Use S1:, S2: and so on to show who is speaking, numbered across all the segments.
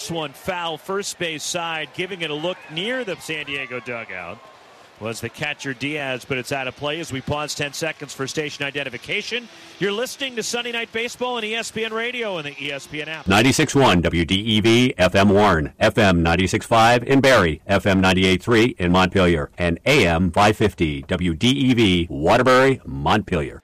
S1: this one foul first base side, giving it a look near the San Diego dugout was the catcher Diaz, but it's out of play as we pause 10 seconds for station identification. You're listening to Sunday Night Baseball on ESPN Radio and the ESPN app.
S2: 96.1 WDEV FM Warren, FM 96.5 in Barrie, FM 98.3 in Montpelier, and AM 550 WDEV Waterbury, Montpelier.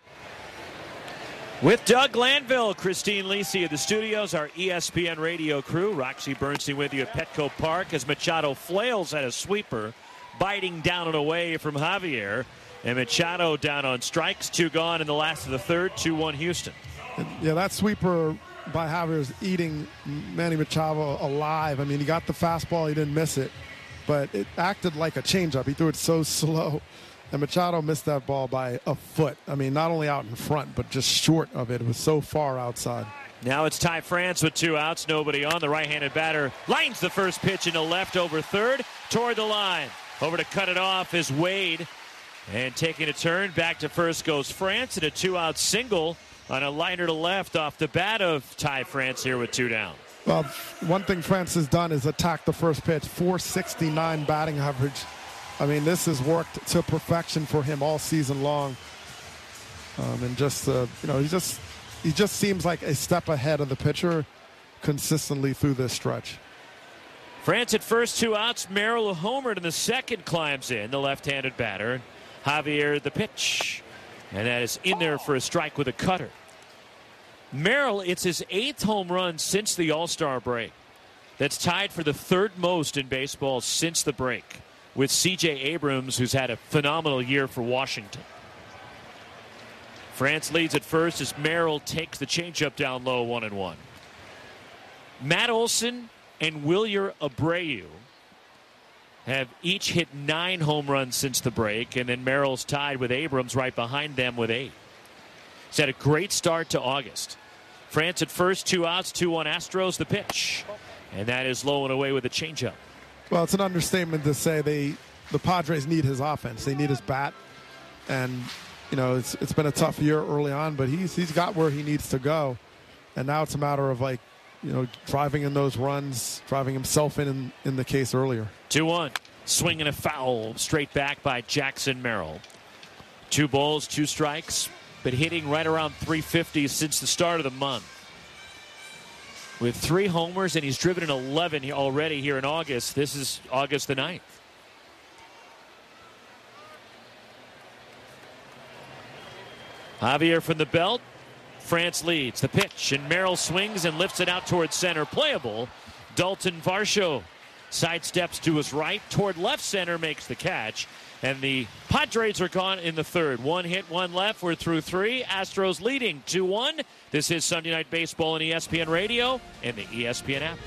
S1: With Doug Glanville, Christine Lisi of the studios, our ESPN Radio crew, Roxy Bernstein with you at Petco Park as Machado flails at a sweeper, biting down and away from Javier. And Machado down on strikes, 2 gone in the last of the third, 2-1 Houston.
S3: Yeah, that sweeper by Javier is eating Manny Machado alive. I mean, he got the fastball, he didn't miss it, but it acted like a changeup. He threw it so slow, and Machado missed that ball by a foot. I mean, not only out in front, but just short of it. It was so far outside.
S1: Now it's Ty France with 2 outs, nobody on. The right-handed batter lines the first pitch into left over third, toward the line. Over to cut it off is Wade. And taking a turn, back to first goes France, and a 2-out single on a liner to left off the bat of Ty France here with 2 down.
S3: Well, one thing France has done is attack the first pitch, 469 batting average. I mean, this has worked to perfection for him all season long. And just, he just seems like a step ahead of the pitcher consistently through this stretch.
S1: France at first, 2 outs. Merrill homered, and the second climbs in, the left-handed batter. Javier the pitch. And that is in there for a strike with a cutter. Merrill, it's his 8th home run since the All-Star break. That's tied for the 3rd most in baseball since the break, with C.J. Abrams, who's had a phenomenal year for Washington. France leads at first as Merrill takes the changeup down low, 1-1. Matt Olson and Wilyer Abreu have each hit 9 home runs since the break, and then Merrill's tied with Abrams right behind them with 8. He's had a great start to August. France at first, 2 outs, 2-1 Astros, the pitch. And that is low and away with a changeup.
S3: Well, it's an understatement to say the Padres need his offense. They need his bat. And, it's been a tough year early on, but he's got where he needs to go. And now it's a matter of, driving in those runs, driving himself in the case earlier.
S1: 2-1. Swing and a foul straight back by Jackson Merrill. 2 balls, 2 strikes, but hitting right around 350 since the start of the month. With 3 homers, and he's driven in 11 already here in August. This is August the 9th. Javier from the belt. France leads. The pitch, and Merrill swings and lifts it out towards center. Playable. Dalton Varsho sidesteps to his right. Toward left center, makes the catch. And the Padres are gone in the 3rd. 1 hit, 1 left. We're through 3. Astros leading 2-1. This is Sunday Night Baseball on ESPN Radio and the ESPN app.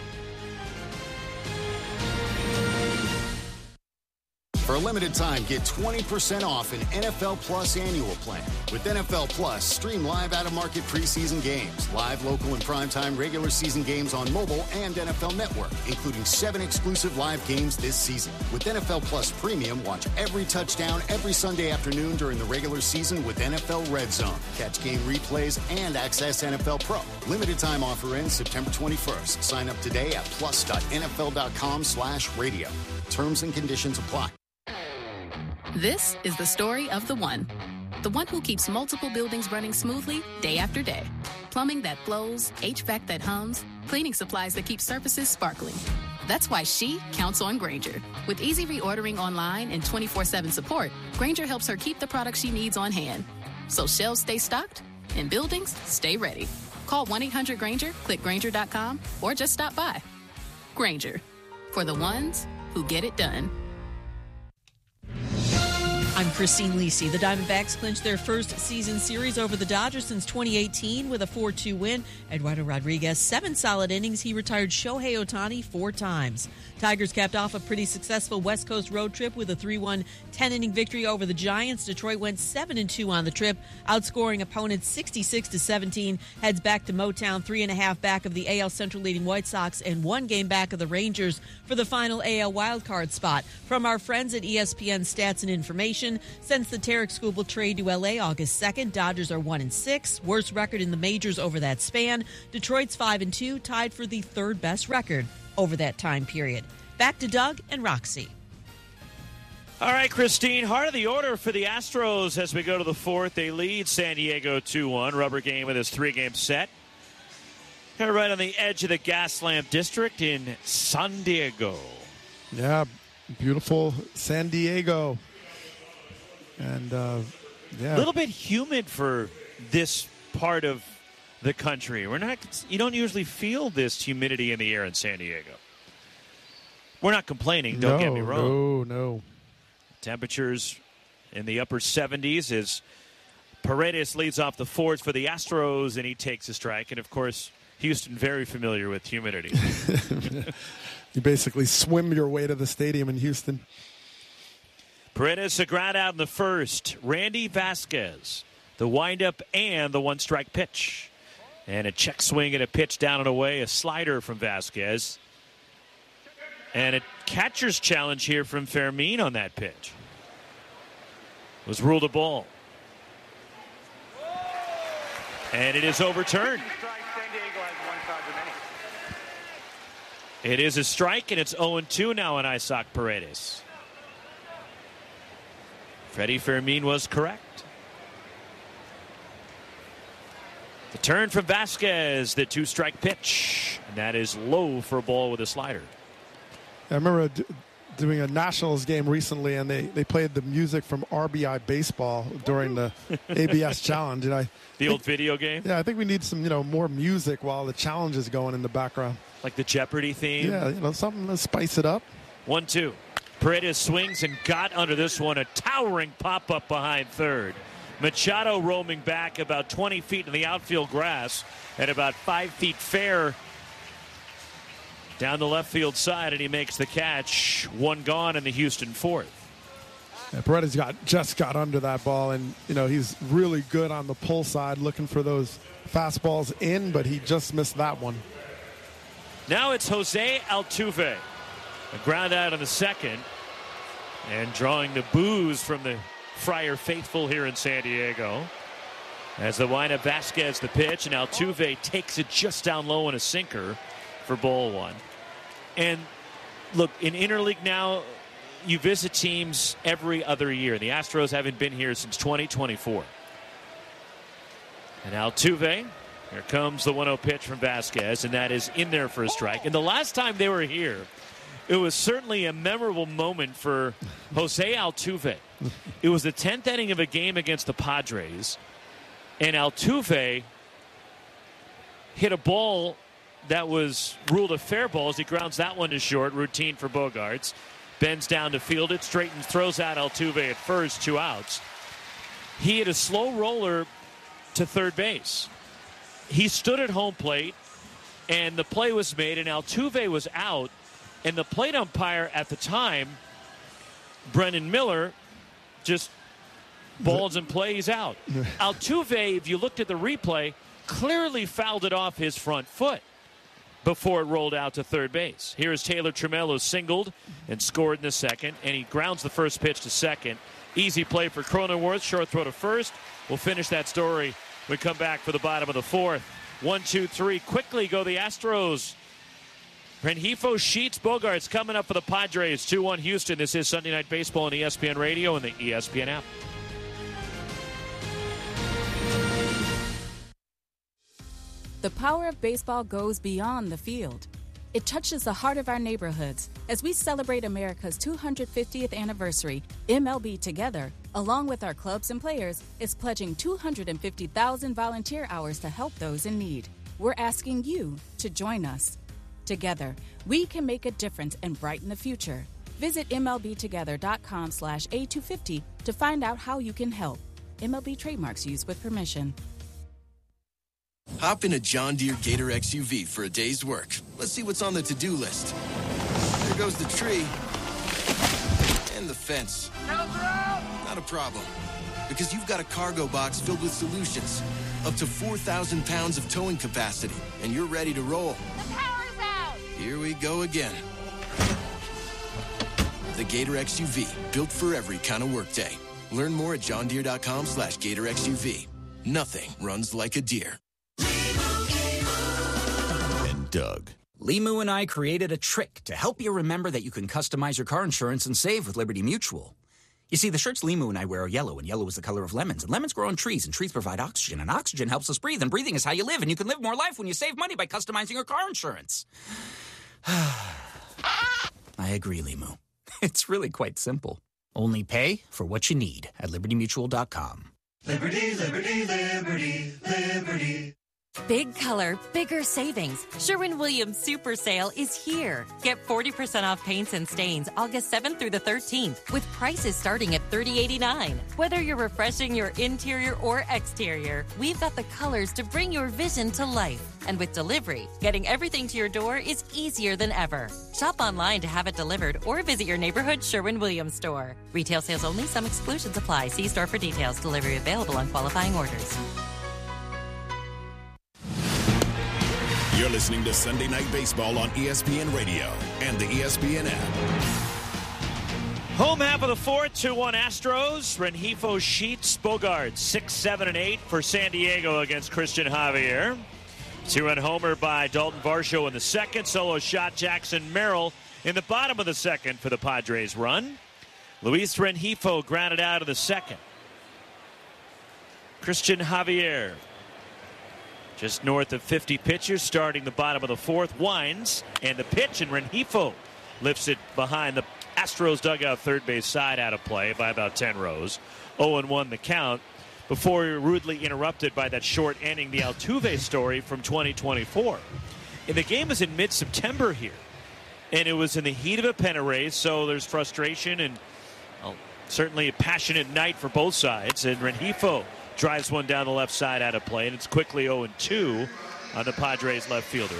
S4: For a limited time, get 20% off an NFL Plus annual plan. With NFL Plus, stream live out-of-market preseason games, live local and primetime regular season games on mobile and NFL Network, including 7 exclusive live games this season. With NFL Plus Premium, watch every touchdown every Sunday afternoon during the regular season with NFL Red Zone. Catch game replays and access NFL Pro. Limited time offer ends September 21st. Sign up today at plus.nfl.com/radio. Terms and conditions apply.
S5: This is the story of the one who keeps multiple buildings running smoothly day after day. Plumbing that flows, HVAC that hums, cleaning supplies that keep surfaces sparkling. That's why she counts on Grainger. With easy reordering online and 24/7 support, Grainger helps her keep the products she needs on hand. So shelves stay stocked and buildings stay ready. Call 1-800-GRAINGER, click Grainger.com, or just stop by. Grainger, for the ones who get it done.
S6: I'm Christine Lisi. The Diamondbacks clinched their first season series over the Dodgers since 2018 with a 4-2 win. Eduardo Rodriguez, 7 solid innings. He retired Shohei Ohtani 4 times. Tigers capped off a pretty successful West Coast road trip with a 3-1 10-inning victory over the Giants. Detroit went 7-2 on the trip, outscoring opponents 66-17. Heads back to Motown, 3.5 back of the AL Central leading White Sox and 1 game back of the Rangers for the final AL wildcard spot. From our friends at ESPN Stats and Information, season. Since the Tarek Skubal trade to L.A. August 2nd, Dodgers are 1-6, worst record in the majors over that span. Detroit's 5-2, tied for the third best record over that time period. Back to Doug and Roxy.
S1: All right, Christine, heart of the order for the Astros as we go to the fourth. They lead San Diego 2-1. Rubber game with this 3-game set. Kind of right on the edge of the Gaslamp District in San Diego.
S3: Yeah, beautiful San Diego. And, yeah.
S1: A little bit humid for this part of the country. You don't usually feel this humidity in the air in San Diego. We're not complaining, don't get me wrong.
S3: No.
S1: Temperatures in the upper 70s as Paredes leads off the fourth for the Astros, and he takes a strike. And, of course, Houston very familiar with humidity.
S3: You basically swim your way to the stadium in Houston.
S1: Paredes, a ground out in the first. Randy Vasquez, the windup and the one-strike pitch. And a check swing and a pitch down and away, a slider from Vasquez. And a catcher's challenge here from Fermin on that pitch. Was ruled a ball. And it is overturned. It is a strike, and it's 0-2 now on Isaac Paredes. Freddie Fermin was correct. The turn from Vasquez, the two-strike pitch. And that is low for a ball with a slider.
S3: I remember doing a Nationals game recently, and they played the music from RBI Baseball during the ABS Challenge. And
S1: the old video game?
S3: Yeah, I think we need some, more music while the challenge is going in the background.
S1: Like the Jeopardy theme?
S3: Yeah, something to spice it up.
S1: 1-2. Paredes swings and got under this one. A towering pop-up behind third. Machado roaming back about 20 feet in the outfield grass and about 5 feet fair down the left field side, and he makes the catch. One gone in the Houston fourth.
S3: Yeah, Paredes just got under that ball, and he's really good on the pull side, looking for those fastballs in, but he just missed that one.
S1: Now it's Jose Altuve. A ground out in the second, and drawing the boos from the Friar faithful here in San Diego. As the windup, Vasquez the pitch, and Altuve takes it just down low in a sinker for ball one. And look, in interleague now, you visit teams every other year. The Astros haven't been here since 2024. And Altuve, here comes the 1-0 pitch from Vasquez, and that is in there for a strike. And the last time they were here, it was certainly a memorable moment for Jose Altuve. It was the 10th inning of a game against the Padres, and Altuve hit a ball that was ruled a fair ball as he grounds that one to short. Routine for Bogaerts. Bends down to field it. Straightens, throws out Altuve at first. 2 outs. He hit a slow roller to third base. He stood at home plate, and the play was made, and Altuve was out. And the plate umpire at the time, Brennan Miller, just balls in play. He's out. Altuve, if you looked at the replay, clearly fouled it off his front foot before it rolled out to third base. Here is Taylor Trammell, singled and scored in the second, and he grounds the first pitch to second. Easy play for Cronenworth. Short throw to first. We'll finish that story when we come back for the bottom of the fourth. 1-2-3. Quickly go the Astros. Rengifo, Sheets, Bogaerts coming up for the Padres. 2-1 Houston. This is Sunday Night Baseball on ESPN Radio and the ESPN app.
S7: The power of baseball goes beyond the field. It touches the heart of our neighborhoods. As we celebrate America's 250th anniversary, MLB Together, along with our clubs and players, is pledging 250,000 volunteer hours to help those in need. We're asking you to join us. Together, we can make a difference and brighten the future. Visit MLBtogether.com/A250 to find out how you can help. MLB trademarks used with permission.
S8: Hop in a John Deere Gator XUV for a day's work. Let's see what's on the to-do list. There goes the tree. And the fence. Not a problem. Because you've got a cargo box filled with solutions. Up to 4,000 pounds of towing capacity. And you're ready to roll.
S9: The power's out!
S8: Here we go again. The Gator XUV, built for every kind of workday. Learn more at johndeere.com/GatorXUV. Nothing runs like a deer.
S9: And Doug. Limu and I created a trick to help you remember that you can customize your car insurance and save with Liberty Mutual. You see, the shirts Limu and I wear are yellow, and yellow is the color of lemons. And lemons grow on trees, and trees provide oxygen. And oxygen helps us breathe, and breathing is how you live. And you can live more life when you save money by customizing your car insurance. I agree, Limu. It's really quite simple. Only pay for what you need at LibertyMutual.com.
S10: Liberty, liberty, liberty, liberty.
S11: Big color, bigger savings. Sherwin-Williams Super Sale is here. Get 40% off paints and stains August 7th through the 13th with prices starting at $30.89. Whether you're refreshing your interior or exterior, we've got the colors to bring your vision to life. And with delivery, getting everything to your door is easier than ever. Shop online to have it delivered or visit your neighborhood Sherwin-Williams store. Retail sales only. Some exclusions apply. See store for details. Delivery available on qualifying orders.
S12: You're listening to Sunday Night Baseball on ESPN Radio and the ESPN app.
S1: Home half of the fourth, 2-1 Astros. Rengifo, Sheets, Bogaerts, 6, 7, and 8 for San Diego against Christian Javier. 2-run homer by Dalton Varsho in the second. Solo shot Jackson Merrill in the bottom of the second for the Padres run. Luis Rengifo grounded out of the second. Christian Javier, just north of 50 pitches, starting the bottom of the fourth, winds, and the pitch, and Rengifo lifts it behind the Astros dugout third base side out of play by about 10 rows. 0-1 the count before rudely interrupted by that short inning, the Altuve story from 2024. And the game was in mid-September here, and it was in the heat of a pennant race, so there's frustration and certainly a passionate night for both sides, and Rengifo drives one down the left side out of play, and it's quickly 0-2 on the Padres left fielder.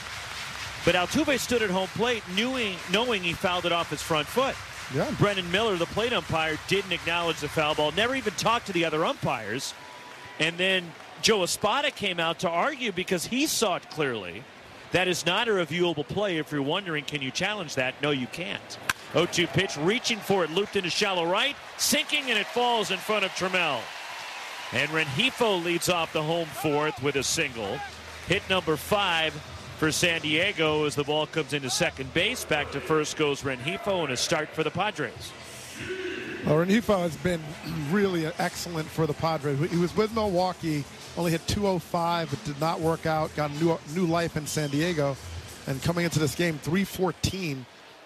S1: But Altuve stood at home plate knowing he fouled it off his front foot.
S3: Yeah.
S1: Brendan Miller, the plate umpire, didn't acknowledge the foul ball, never even talked to the other umpires. And then Joe Espada came out to argue because he saw it clearly. That is not a reviewable play. If you're wondering, can you challenge that? No, you can't. 0-2 pitch, reaching for it, looped into shallow right, sinking, and it falls in front of Trammell. And Rengifo leads off the home fourth with a single. Hit number 5 for San Diego as the ball comes into second base. Back to first goes Rengifo, and a start for the Padres.
S3: Well, Rengifo has been really excellent for the Padres. He was with Milwaukee, only hit .205. It did not work out. Got a new life in San Diego. And coming into this game, .314,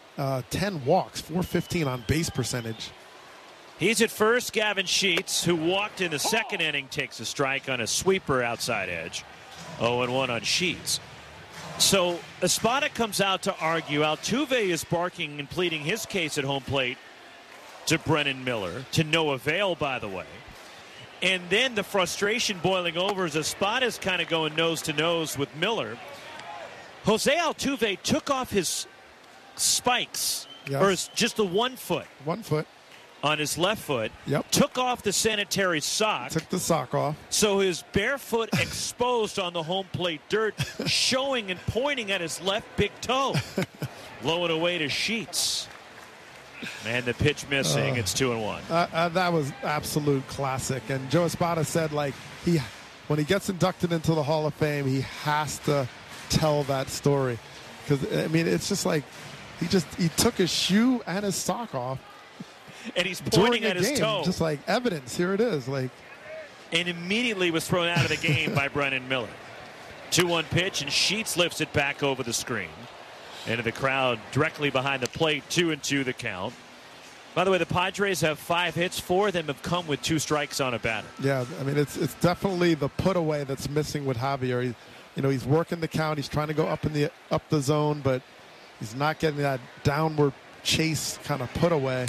S3: 10 walks, .415 on base percentage.
S1: He's at first. Gavin Sheets, who walked in the second inning, takes a strike on a sweeper outside edge. 0-1 on Sheets. So Espada comes out to argue. Altuve is barking and pleading his case at home plate to Brennan Miller, to no avail, by the way. And then the frustration boiling over as Espada's kind of going nose to nose with Miller. Jose Altuve took off his spikes,
S3: yes,
S1: or just the 1 foot.
S3: 1 foot.
S1: On his left foot,
S3: yep,
S1: took off the sanitary sock.
S3: Took the sock off.
S1: So his bare foot exposed on the home plate dirt, showing and pointing at his left big toe. Low and away to Sheets. And the pitch missing. It's 2-1.
S3: That was absolute classic. And Joe Espada said, like, when he gets inducted into the Hall of Fame, he has to tell that story. Because, I mean, it's just like he took his shoe and his sock off.
S1: And he's pointing at his toe.
S3: Just like evidence. Here it is. Like,
S1: and immediately was thrown out of the game by Brennan Miller. 2-1 pitch, and Sheets lifts it back over the screen. Into the crowd directly behind the plate. 2-2 the count. By the way, the Padres have 5 hits. 4 of them have come with 2 strikes on a batter.
S3: Yeah, I mean, it's definitely the put away that's missing with Javier. He's working the count. He's trying to go up the zone, but he's not getting that downward chase kind of put away.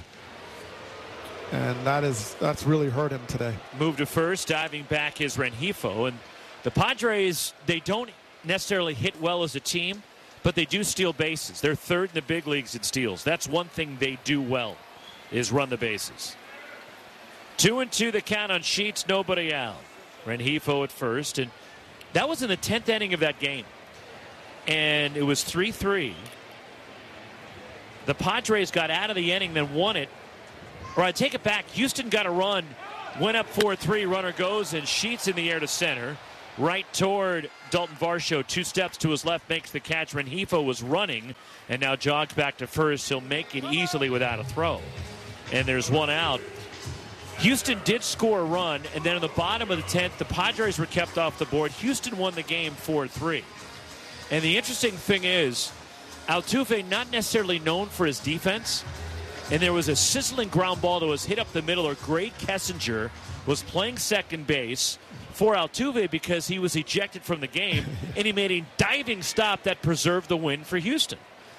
S3: And that's really hurt him today.
S1: Move to first, diving back is Rengifo. And the Padres, they don't necessarily hit well as a team, but they do steal bases. They're third in the big leagues in steals. That's one thing they do well, is run the bases. 2-2 the count on Sheets, nobody out. Rengifo at first, and that was in the 10th inning of that game. And it was 3-3. The Padres got out of the inning, then won it Or I take it back. Houston got a run, went up 4-3, runner goes, and Sheets in the air to center. Right toward Dalton Varsho, 2 steps to his left, makes the catch. Rengifo was running and now jogs back to first. He'll make it easily without a throw. And there's one out. Houston did score a run, and then in the bottom of the 10th, the Padres were kept off the board. Houston won the game 4-3. And the interesting thing is, Altuve not necessarily known for his defense, and there was a sizzling ground ball that was hit up the middle, or Greg Kessinger was playing second base for Altuve because he was ejected from the game, and he made a diving stop that preserved the win for Houston.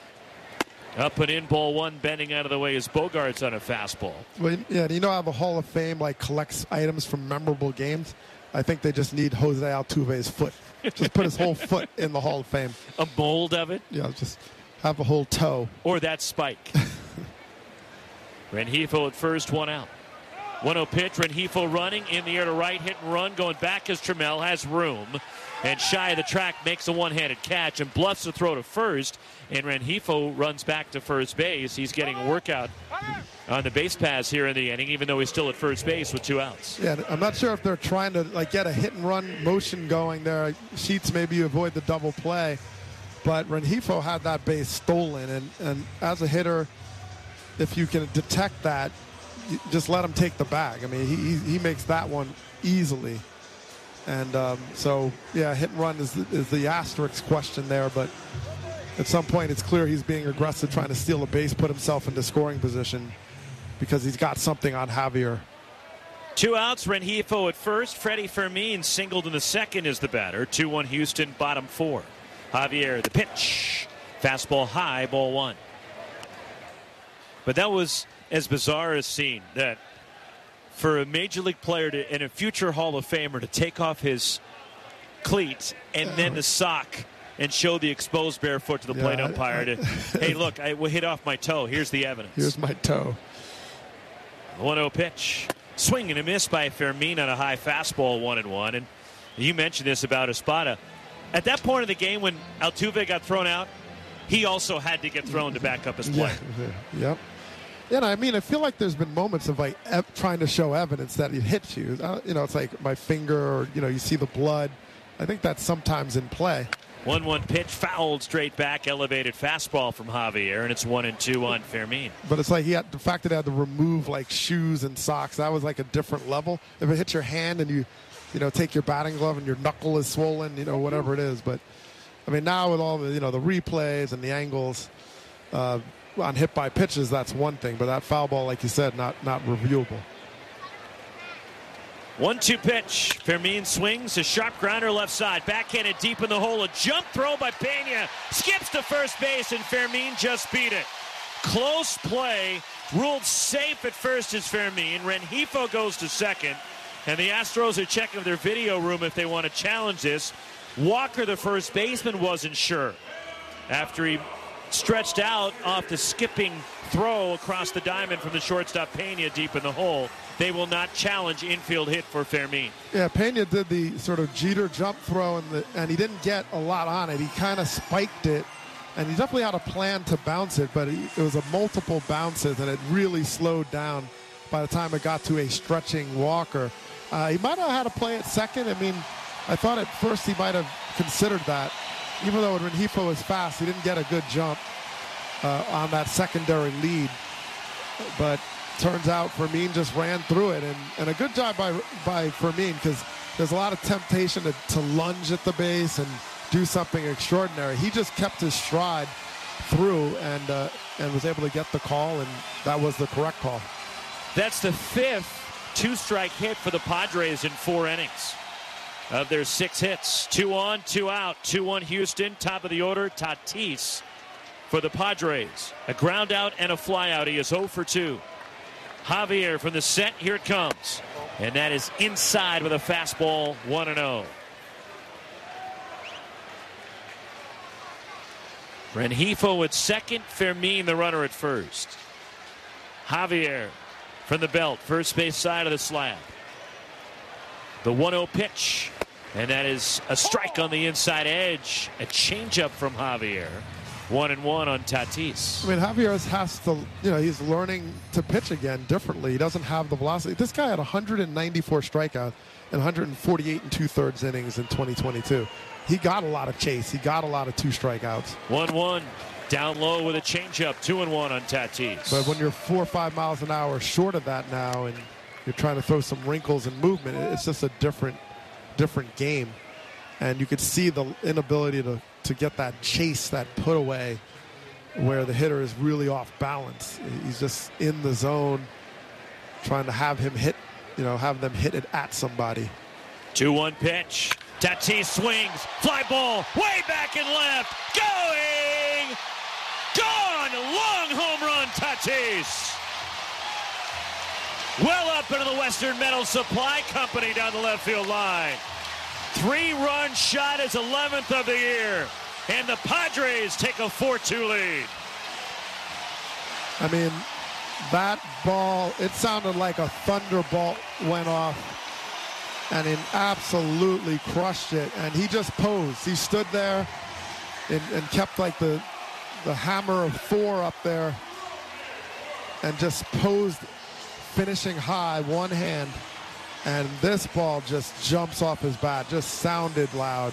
S1: Up and in, ball one, bending out of the way is Bogarts on a fastball.
S3: Well, yeah, you know how the Hall of Fame collects items from memorable games? I think they just need Jose Altuve's foot. Just put his whole foot in the Hall of Fame.
S1: A mold of it?
S3: Yeah, just have a whole toe.
S1: Or that spike. Rengifo at first, 1 out. 1-0 pitch, Rengifo running in the air to right, hit and run, going back as Trammell has room. And shy of the track makes a one-handed catch and bluffs the throw to first. And Rengifo runs back to first base. He's getting a workout on the base pass here in the inning, even though he's still at first base with 2 outs.
S3: Yeah, I'm not sure if they're trying to get a hit-and-run motion going there. Sheets, maybe you avoid the double play. But Rengifo had that base stolen. And as a hitter, if you can detect that, just let him take the bag. I mean, he makes that one easily. And so, yeah, hit and run is the asterisk question there. But at some point, it's clear he's being aggressive, trying to steal a base, put himself into scoring position because he's got something on Javier.
S1: 2 outs, Rengifo at first. Freddie Fermin singled in the second is the batter. 2-1 Houston, bottom 4. Javier, the pitch. Fastball high, ball 1. But that was as bizarre as seen that for a major league player and a future Hall of Famer to take off his cleats and then the sock and show the exposed bare foot to the plate umpire hey, look, I hit off my toe. Here's the evidence.
S3: Here's my toe.
S1: 1-0 pitch. Swing and a miss by Fermin on a high fastball, 1-1. And you mentioned this about Espada. At that point of the game when Altuve got thrown out, he also had to get thrown to back up his play.
S3: Yep. Yeah, I mean, I feel like there's been moments of trying to show evidence that it hits you. It's like my finger, or you see the blood. I think that's sometimes in play.
S1: 1-1 pitch, fouled straight back, elevated fastball from Javier, and it's 1-2 on Fermin.
S3: But it's like the fact that he had to remove shoes and socks. That was like a different level. If it hits your hand and you take your batting glove and your knuckle is swollen, whatever it is. But I mean, now with all the the replays and the angles. On hit by pitches, that's one thing, but that foul ball, like you said, not reviewable.
S1: 1-2 pitch. Fermin swings a sharp grounder left side, backhanded deep in the hole. A jump throw by Pena, skips to first base, and Fermin just beat it. Close play, ruled safe at first is Fermin. Rengifo goes to second, and the Astros are checking their video room if they want to challenge this. Walker, the first baseman, wasn't sure after he stretched out off the skipping throw across the diamond from the shortstop Pena deep in the hole. They will not challenge infield hit for Fermin.
S3: Yeah, Pena did the sort of Jeter jump throw, and he didn't get a lot on it. He kind of spiked it, and he definitely had a plan to bounce it, but it was a multiple bounces, and it really slowed down by the time it got to a stretching Walker. He might have had to play at second. I mean, I thought at first he might have considered that. Even though Rengifo was fast, he didn't get a good jump on that secondary lead. But turns out Fermin just ran through it. And a good job by Fermin, because there's a lot of temptation to lunge at the base and do something extraordinary. He just kept his stride through and was able to get the call, and that was the correct call.
S1: That's the 5th two-strike hit for the Padres in 4 innings. Of their 6 hits, 2 on, 2 out, 2-1 Houston, top of the order, Tatis for the Padres. A ground out and a fly out. He is 0 for 2. Javier from the set, here it comes. And that is inside with a fastball, 1-0. Rengifo at second, Fermin the runner at first. Javier from the belt, first base side of the slab. The 1-0 pitch, and that is a strike on the inside edge. A changeup from Javier. 1-1 on Tatis.
S3: I mean, Javier has to, he's learning to pitch again differently. He doesn't have the velocity. This guy had 194 strikeouts and 148 and 2/3 innings in 2022. He got a lot of chase. He got a lot of 2 strikeouts.
S1: 1-1. Down low with a changeup. 2-1 on Tatis.
S3: But when you're 4 or 5 miles an hour short of that now and you're trying to throw some wrinkles and movement, it's just a different game. And you could see the inability to get that chase, that put away, where the hitter is really off balance. He's just in the zone, trying to have him hit, have them hit it at somebody.
S1: 2-1 pitch. Tatis swings. Fly ball. Way back and left. Going. Gone. Long home run, Tatis. Well up into the Western Metal Supply Company down the left field line. 3-run shot, his 11th of the year. And the Padres take a 4-2 lead.
S3: I mean, that ball, it sounded like a thunderbolt went off. And he absolutely crushed it. And he just posed. He stood there and kept like the hammer of Thor up there. And just posed, finishing high, one hand. And this ball just jumps off his bat, just sounded loud.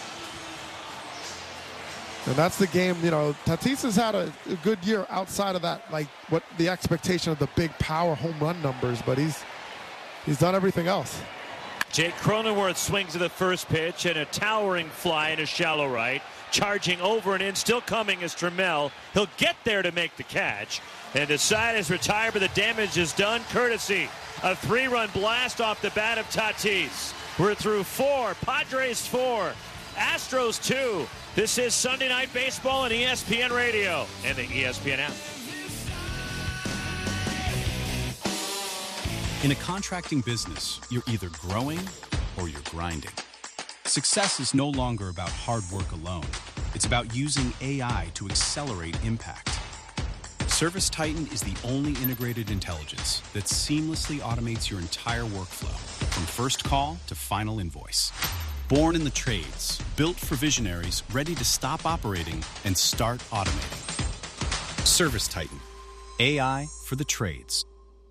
S3: And that's the game, Tatis has had a good year outside of that, like what the expectation of the big power home run numbers, but he's done everything else.
S1: Jake Cronenworth swings to the first pitch and a towering fly in a shallow right. Charging over and in, still coming is Trammell. He'll get there to make the catch. And the side is retired, but the damage is done courtesy a 3-run blast off the bat of Tatis. We're through 4. Padres 4. Astros 2. This is Sunday Night Baseball on ESPN Radio and the ESPN app.
S13: In a contracting business, you're either growing or you're grinding. Success is no longer about hard work alone. It's about using AI to accelerate impact. ServiceTitan is the only integrated intelligence that seamlessly automates your entire workflow, from first call to final invoice. Born in the trades, built for visionaries ready to stop operating and start automating. ServiceTitan, AI for the trades.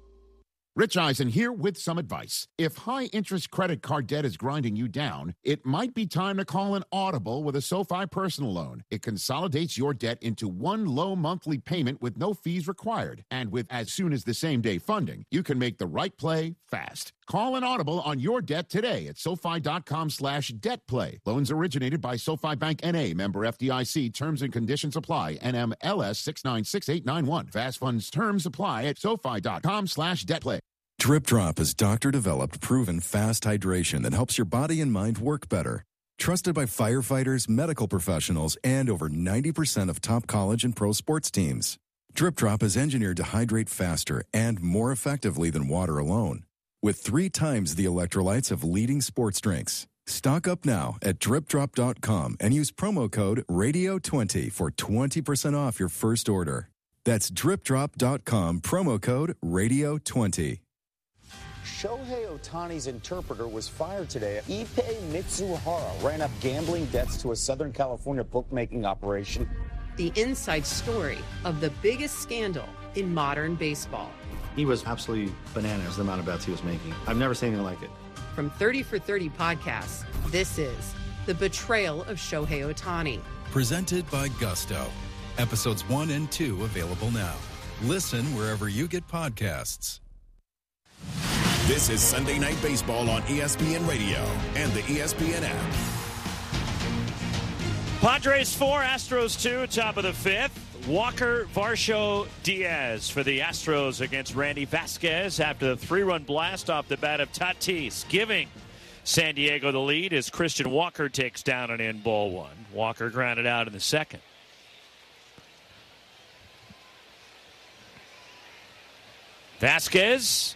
S14: Rich Eisen here with some advice. If high-interest credit card debt is grinding you down, it might be time to call an Audible with a SoFi personal loan. It consolidates your debt into one low monthly payment with no fees required. And with as soon as the same-day funding, you can make the right play fast. Call an Audible on your debt today at SoFi.com/debtplay. Loans originated by SoFi Bank N.A., member FDIC. Terms and conditions apply. NMLS 696891. Fast funds terms apply at SoFi.com/debtplay.
S15: Drip Drop is doctor-developed, proven fast hydration that helps your body and mind work better. Trusted by firefighters, medical professionals, and over 90% of top college and pro sports teams. Drip Drop is engineered to hydrate faster and more effectively than water alone, with 3 times the electrolytes of leading sports drinks. Stock up now at DripDrop.com and use promo code RADIO20 for 20% off your first order. That's DripDrop.com, promo code RADIO20.
S16: Shohei Ohtani's interpreter was fired today. Ippei Mitsuhara ran up gambling debts to a Southern California bookmaking operation.
S17: The inside story of the biggest scandal in modern baseball.
S18: He was absolutely bananas, the amount of bets he was making. I've never seen anything like it.
S17: From 30 for 30 podcasts, this is The Betrayal of Shohei Ohtani.
S15: Presented by Gusto. Episodes 1 and 2 available now. Listen wherever you get podcasts.
S12: This is Sunday Night Baseball on ESPN Radio and the ESPN app.
S1: Padres 4, Astros 2, top of the 5th. Walker, Varsho, Diaz for the Astros against Randy Vasquez after the 3-run blast off the bat of Tatis, giving San Diego the lead as Christian Walker takes down an in ball 1. Walker grounded out in the second. Vasquez.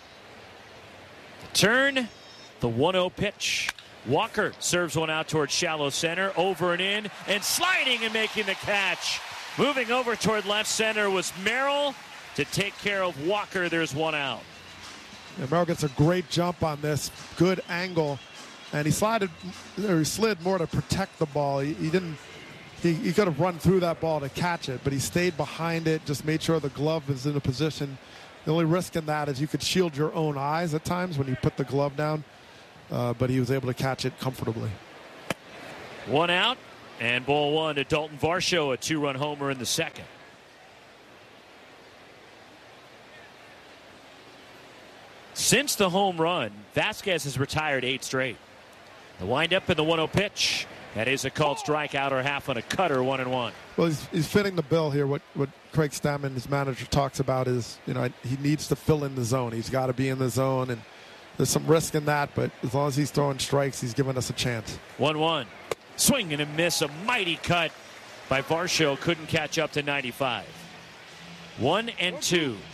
S1: Turn, the 1-0 pitch. Walker serves one out towards shallow center, over and in, and sliding and making the catch. Moving over toward left center was Merrill to take care of Walker. There's one out.
S3: Yeah, Merrill gets a great jump on this, good angle, and he slid more to protect the ball. He didn't he could have run through that ball to catch it, but he stayed behind it, just made sure the glove is in a position. The only risk in that is you could shield your own eyes at times when you put the glove down, but he was able to catch it comfortably.
S1: 1 out, and ball 1 to Dalton Varsho, a 2-run homer in the second. Since the home run, Vasquez has retired 8 straight. The windup and the 1-0 pitch. That is a called strikeout or half on a cutter, 1-1.
S3: Well, he's fitting the bill here. What Craig Stammen, his manager, talks about is, he needs to fill in the zone. He's got to be in the zone, and there's some risk in that, but as long as he's throwing strikes, he's giving us a chance.
S1: 1-1. Swing and a miss. A mighty cut by Varsho. Couldn't catch up to 95. 1-2.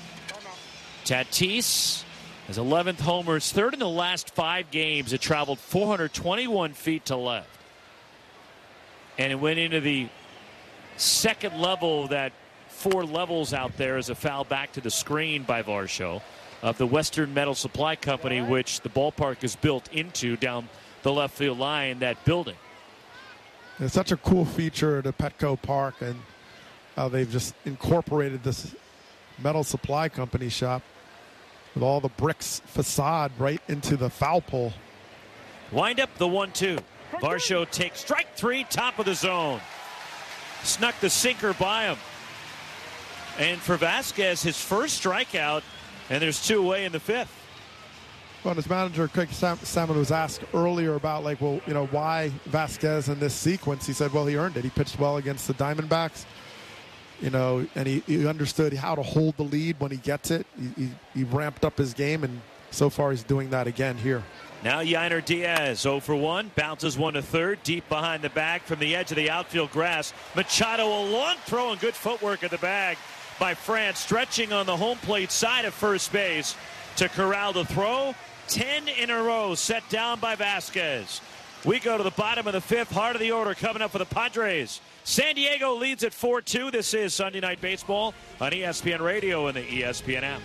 S1: Tatis his 11th homer, his third in the last 5 games. It traveled 421 feet to left. And it went into the second level, that 4 levels out there, as a foul back to the screen by Varsho of the Western Metal Supply Company, which the ballpark is built into down the left field line, that building.
S3: It's such a cool feature to Petco Park, and how they've just incorporated this Metal Supply Company shop with all the bricks facade right into the foul pole.
S1: Wind up the 1-2. Varsho takes strike 3, top of the zone. Snuck the sinker by him. And for Vasquez, his first strikeout, and there's 2 away in the 5th.
S3: Well, his manager, Craig Stammen, was asked earlier about, why Vasquez in this sequence. He said, well, he earned it. He pitched well against the Diamondbacks, and he understood how to hold the lead when he gets it. He ramped up his game, and so far he's doing that again here.
S1: Now Yainer Diaz, 0 for 1, bounces 1 to third, deep behind the bag from the edge of the outfield grass. Machado, a long throw and good footwork at the bag by France, stretching on the home plate side of first base to corral the throw. 10 in a row set down by Vasquez. We go to the bottom of the 5th, heart of the order coming up for the Padres. San Diego leads at 4-2. This is Sunday Night Baseball on ESPN Radio and the ESPN app.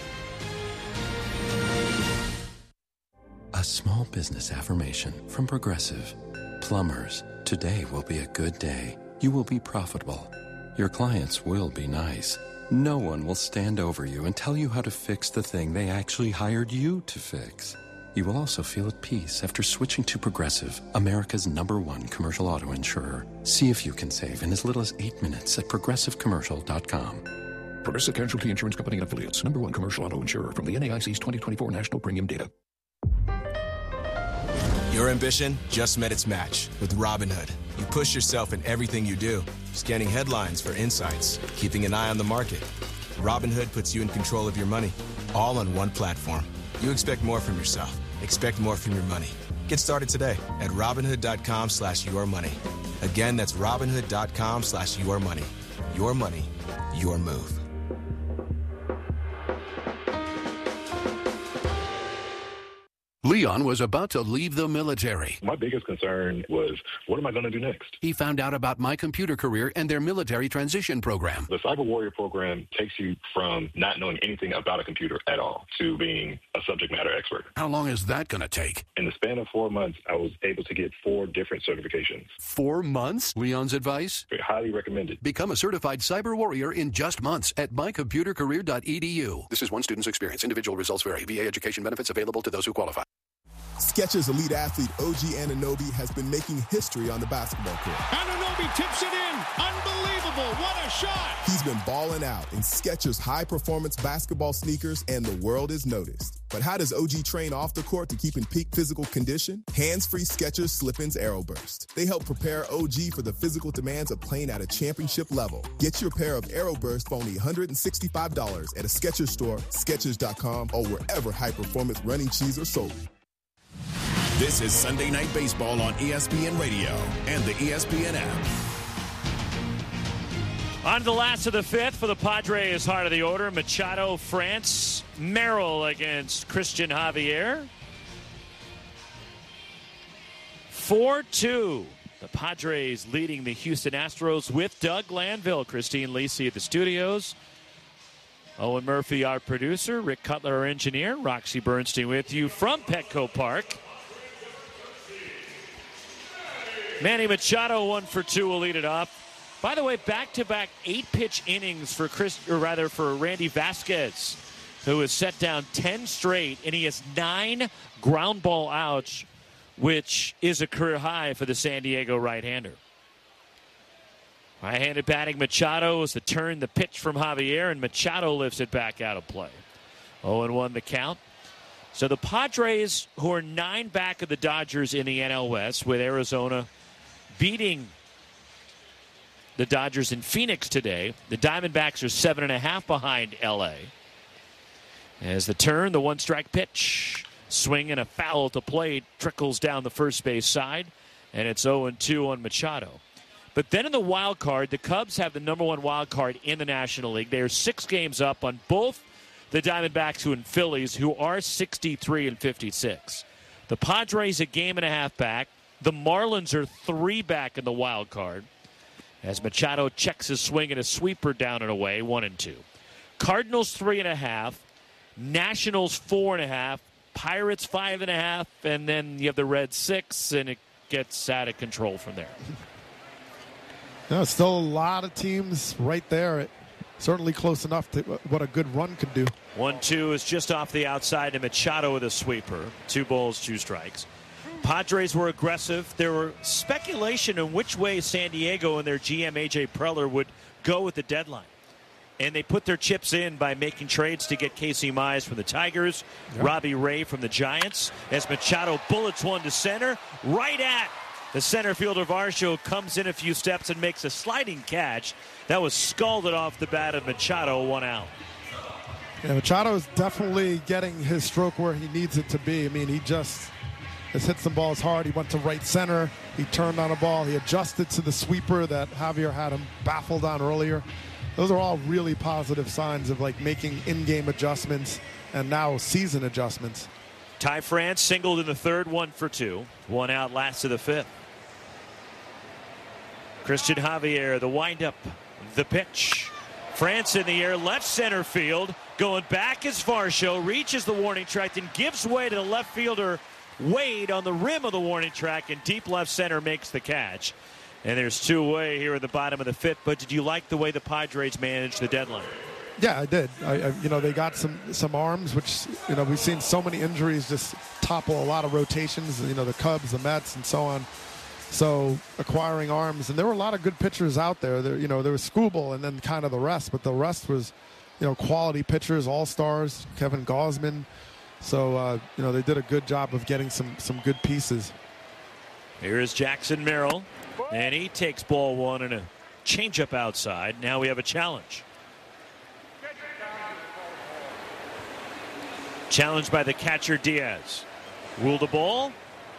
S19: A small business affirmation from Progressive. Plumbers, today will be a good day. You will be profitable. Your clients will be nice. No one will stand over you and tell you how to fix the thing they actually hired you to fix. You will also feel at peace after switching to Progressive, America's #1 commercial auto insurer. See if you can save in as little as 8 minutes at progressivecommercial.com.
S20: Progressive Casualty Insurance Company and Affiliates, #1 commercial auto insurer from the NAIC's 2024 national premium data.
S21: Your ambition just met its match with Robinhood. You push yourself in everything you do, scanning headlines for insights, keeping an eye on the market. Robinhood puts you in control of your money, all on one platform. You expect more from yourself. Expect more from your money. Get started today at Robinhood.com/yourmoney. Again, that's Robinhood.com/yourmoney. Your money, your move.
S22: Leon was about to leave the military.
S23: My biggest concern was, what am I going to do next?
S22: He found out about My Computer Career and their military transition program.
S23: The Cyber Warrior program takes you from not knowing anything about a computer at all to being a subject matter expert.
S22: How long is that going to take?
S23: In the span of 4 months, I was able to get 4 different certifications.
S22: 4 months? Leon's advice?
S23: Highly recommended.
S22: Become a certified cyber warrior in just months at mycomputercareer.edu.
S24: This is one student's experience. Individual results vary. VA education benefits available to those who qualify.
S25: Skechers elite athlete OG Anunoby has been making history on the basketball court.
S26: Anunoby tips it in. Unbelievable. What a shot.
S25: He's been balling out in Skechers high-performance basketball sneakers, and the world is noticed. But how does OG train off the court to keep in peak physical condition? Hands-free Skechers Slip-ins Aeroburst. They help prepare OG for the physical demands of playing at a championship level. Get your pair of Aeroburst for only $165 at a Skechers store, Skechers.com, or wherever high-performance running shoes are sold.
S12: This is Sunday Night Baseball on ESPN Radio and the ESPN app.
S1: On to the last of the 5th for the Padres, heart of the order. Machado, France, Merrill against Christian Javier. 4-2. The Padres leading the Houston Astros with Doug Glanville. Christine Lisi at the studios. Owen Murphy, our producer. Rick Cutler, our engineer. Roxy Bernstein with you from Petco Park. Manny Machado 1 for 2 will lead it off. By the way, back-to-back 8-pitch innings for Randy Vasquez, who has set down 10 straight, and he has 9 ground ball outs, which is a career high for the San Diego right-hander. Right-handed batting Machado is the turn, the pitch from Javier, and Machado lifts it back out of play. 0-1 the count. So the Padres, who are 9 back of the Dodgers in the NL West, with Arizona beating the Dodgers in Phoenix today. The Diamondbacks are 7.5 behind L.A. As the turn, the one-strike pitch, swing and a foul to plate, trickles down the first base side, and it's 0-2 on Machado. But then in the wild card, the Cubs have the number 1 wild card in the National League. They are 6 games up on both the Diamondbacks and Phillies, who are 63 and 56. The Padres a game and a half back. The Marlins are 3 back in the wild card, as Machado checks his swing and a sweeper down and away, 1-2. Cardinals 3.5, Nationals 4.5, Pirates 5.5, and then you have the Reds 6, and it gets out of control from there.
S3: No, still a lot of teams right there. Certainly close enough to what a good run could do.
S1: 1-2 is just off the outside to Machado with a sweeper. 2 balls, 2 strikes. Padres were aggressive. There were speculation on which way San Diego and their GM A.J. Preller would go at the deadline. And they put their chips in by making trades to get Casey Mize from the Tigers, Robbie Ray from the Giants, as Machado bullets one to center, right at the center fielder Varsho, comes in a few steps and makes a sliding catch. That was scalded off the bat of Machado, 1 out.
S3: Yeah, Machado is definitely getting his stroke where he needs it to be. I mean, he just has hit some balls hard. He went to right center. He turned on a ball. He adjusted to the sweeper that Javier had him baffled on earlier. Those are all really positive signs of like making in-game adjustments and now season adjustments.
S1: Ty France singled in the third, 1 for 2. 1 out, last of the 5th. Christian Javier, the windup, the pitch. France in the air, left center field. Going back is Varsho, reaches the warning track, and gives way to the left fielder Wade on the rim of the warning track, and deep left center makes the catch. And there's 2 away here at the bottom of the 5th. But did you like the way the Padres managed the deadline?
S3: Yeah, I did. They got some arms, which, we've seen so many injuries just topple a lot of rotations, the Cubs, the Mets, and so on. So acquiring arms, and there were a lot of good pitchers out there. There was Skubal and then kind of the rest, but the rest was, quality pitchers, all-stars, Kevin Gausman. So, they did a good job of getting some good pieces.
S1: Here is Jackson Merrill, and he takes ball 1 and a changeup outside. Now we have a challenge. Challenged by the catcher Diaz. Ruled the ball.